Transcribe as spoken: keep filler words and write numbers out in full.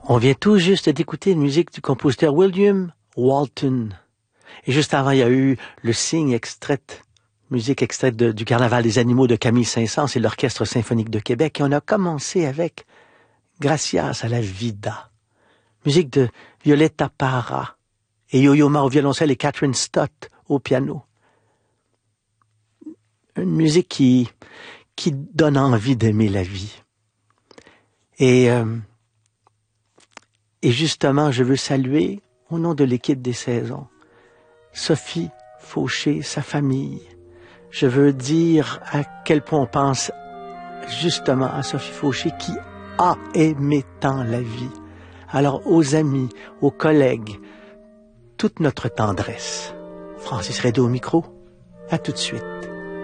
On vient tout juste d'écouter une musique du compositeur William Walton. Et juste avant, il y a eu le Cygne extraite, musique extraite de, du Carnaval des animaux de Camille Saint-Saëns et l'Orchestre symphonique de Québec. Et on a commencé avec Gracias a la vida, musique de Violetta Parra et Yo-Yo Ma au violoncelle et Catherine Stott au piano. Une musique qui, qui donne envie d'aimer la vie. Et, euh, et justement, je veux saluer, au nom de l'équipe des saisons, Sophie Fauché, sa famille. Je veux dire à quel point on pense justement à Sophie Fauché qui a aimé tant la vie. Alors aux amis, aux collègues, toute notre tendresse. Francis Redé au micro, à tout de suite.